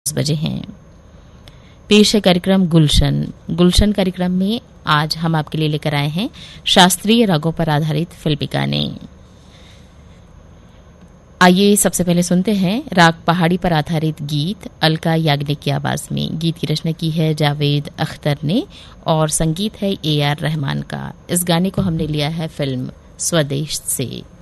बजे हैं। पेश है कार्यक्रम गुलशन। गुलशन कार्यक्रम में आज हम आपके लिए लेकर आए हैं शास्त्रीय रागों पर आधारित फिल्मी गाने। आइए सबसे पहले सुनते हैं राग पहाड़ी पर आधारित गीत अलका याग्निक की आवाज में। गीत की रचना की है जावेद अख्तर ने और संगीत है AR रहमान का। इस गाने को हमने लिया है फिल्म स्वदेश से।